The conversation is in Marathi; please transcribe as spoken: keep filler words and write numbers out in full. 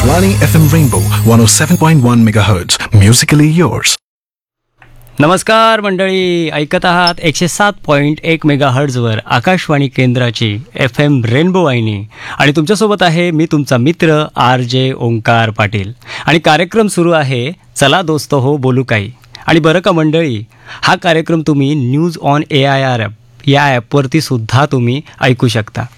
Akashvani F M Rainbow one oh seven point one megahertz. Musically yours. नमस्कार मंडळी, ऐकत आहात एकशे सात पॉईंट एक मेगा हर्ट्झवर आकाशवाणी केंद्राची एफ एम रेनबो वाहिनी आणि तुमच्यासोबत आहे मी तुमचा मित्र आर जे ओंकार पाटील आणि कार्यक्रम सुरू आहे चला दोस्त हो बोलू काही. आणि बरं का मंडळी, हा कार्यक्रम तुम्ही news on A I R app या ॲपवरती सुद्धा तुम्ही ऐकू शकता.